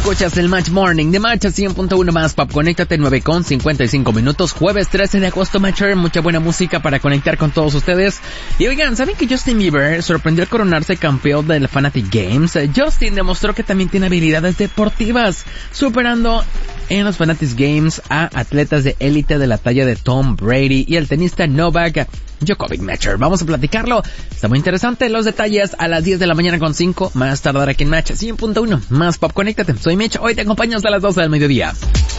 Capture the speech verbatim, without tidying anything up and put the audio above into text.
Escuchas el Match Morning de Match cien punto uno más Pop. Conéctate nueve con cincuenta y cinco minutos, jueves trece de agosto, Matcher. Mucha buena música para conectar con todos ustedes. Y oigan, ¿saben que Justin Bieber sorprendió al coronarse campeón del Fanatic Games? Justin demostró que también tiene habilidades deportivas, superando en los Fanatic Games a atletas de élite de la talla de Tom Brady y el tenista Novak Djokovic. Matcher, vamos a platicarlo. Está muy interesante. Los detalles a las diez de la mañana con cinco, más tardar aquí en Match cien punto uno más Pop. Conéctate. Soy Mitch. Hoy te acompaño hasta las doce del mediodía.